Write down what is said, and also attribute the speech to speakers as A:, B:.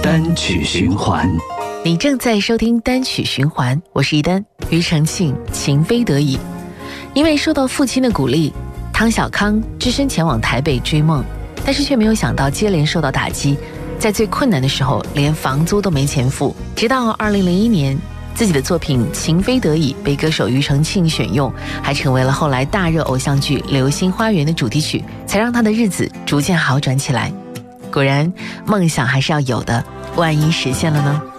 A: 单曲循环。
B: 你正在收听单曲循环，我是一丹。庾澄庆情非得已。因为受到父亲的鼓励，汤小康只身前往台北追梦，但是却没有想到接连受到打击，在最困难的时候连房租都没钱付。直到2001年，自己的作品《情非得已》被歌手庾澄庆选用，还成为了后来大热偶像剧《流星花园》的主题曲，才让他的日子逐渐好转起来。果然，梦想还是要有的，万一实现了呢？